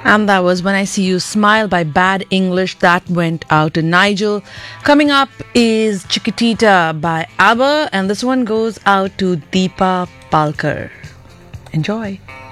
And that was When I See You Smile by Bad English. That went out to Nigel. Coming up is Chiquitita by ABBA, and this one goes out to Deepa Palkar. Enjoy.